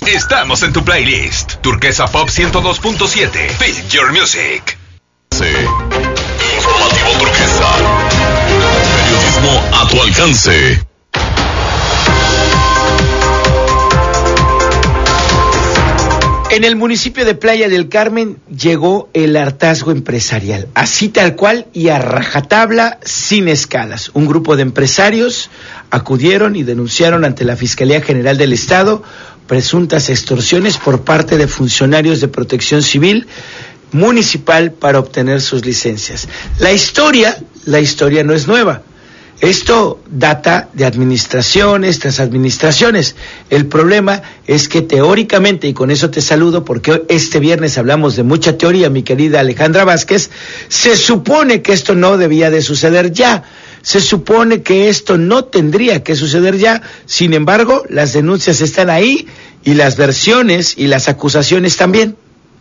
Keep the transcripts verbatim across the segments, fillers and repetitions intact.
Estamos en tu playlist. Turquesa Pop ciento dos punto siete. Feel your music. Sí. Informativo Turquesa. Periodismo a tu alcance. En el municipio de Playa del Carmen llegó el hartazgo empresarial, así tal cual y a rajatabla, sin escalas. Un grupo de empresarios acudieron y denunciaron ante la Fiscalía General del Estado presuntas extorsiones por parte de funcionarios de Protección Civil municipal para obtener sus licencias. La historia, la historia no es nueva. Esto data de administraciones tras administraciones. El problema es que teóricamente, y con eso te saludo porque este viernes hablamos de mucha teoría, mi querida Alejandra Vázquez, se supone que esto no debía de suceder ya. Se supone que esto no tendría que suceder ya. Sin embargo, las denuncias están ahí y las versiones y las acusaciones también.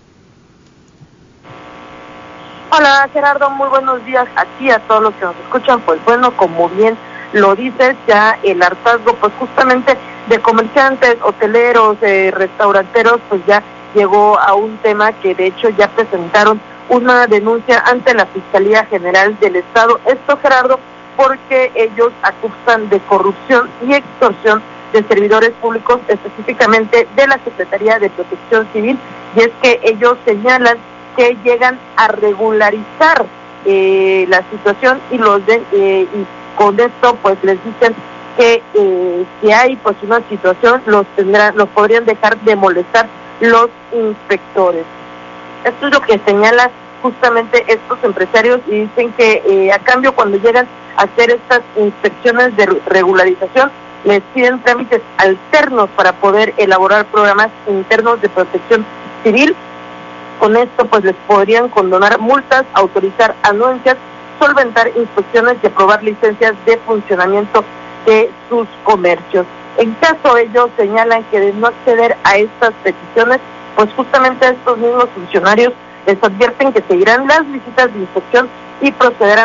Hola Gerardo, muy buenos días aquí a todos los que nos escuchan. Pues bueno, como bien lo dices, ya el hartazgo pues justamente de comerciantes, hoteleros, eh, restauranteros, pues ya llegó a un tema que de hecho ya presentaron una denuncia ante la Fiscalía General del Estado. Esto, Gerardo, porque ellos acusan de corrupción y extorsión de servidores públicos, específicamente de la Secretaría de Protección Civil, y es que ellos señalan que llegan a regularizar eh, la situación y los de, eh, y con esto pues les dicen que eh, si hay pues una situación los tendrán, los podrían dejar de molestar los inspectores. Esto es lo que señalan justamente estos empresarios y dicen que eh, a cambio cuando llegan a hacer estas inspecciones de regularización les piden trámites alternos para poder elaborar programas internos de protección civil. Con esto pues les podrían condonar multas, autorizar anuencias, solventar inspecciones y aprobar licencias de funcionamiento de sus comercios. En caso ellos señalan que de no acceder a estas peticiones, pues justamente estos mismos funcionarios les advierten que seguirán las visitas de inspección y procederán